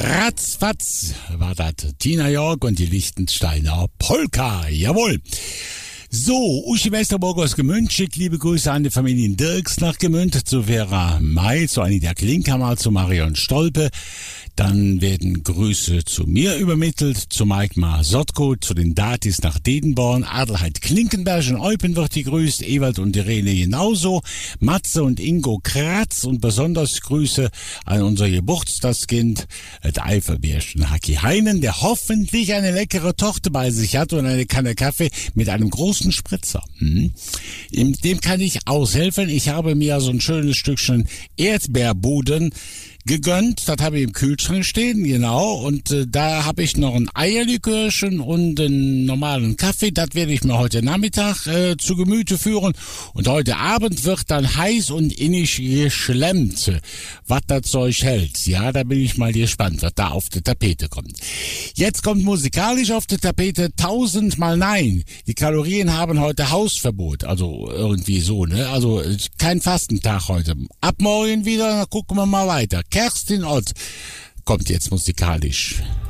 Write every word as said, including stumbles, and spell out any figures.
Ratzfatz war das Tina York und die Liechtensteiner Polka. Jawohl. So, Uschi Westerburg aus Gemünd schickt liebe Grüße an die Familien Dirks nach Gemünd, zu Vera May, zu Anita Klinkhammer, zu Marion Stolpe. Dann werden Grüße zu mir übermittelt, zu Mike Masotko, zu den Datis nach Dedenborn, Adelheid Klinkenberg und Eupen wird gegrüßt, Ewald und Irene genauso, Matze und Ingo Kratz und besonders Grüße an unser Geburtstagskind, das Eifelbärchen Haki Heinen, der hoffentlich eine leckere Torte bei sich hat und eine Kanne Kaffee mit einem großen Spritzer. Hm. Dem kann ich aushelfen. Ich habe mir so ein schönes Stückchen Erdbeerboden gegönnt, das habe ich im Kühlschrank stehen, genau, und äh, da habe ich noch ein Eierlikörchen und einen normalen Kaffee, das werde ich mir heute Nachmittag äh, zu Gemüte führen und heute Abend wird dann heiß und innig geschlemmt, was das Zeug hält, ja, da bin ich mal gespannt, was da auf die Tapete kommt. Jetzt kommt musikalisch auf die Tapete tausendmal Nein, die Kalorien haben heute Hausverbot, also irgendwie so, ne, also kein Fastentag heute, ab morgen wieder, dann gucken wir mal weiter. Kerstin Ott kommt jetzt musikalisch.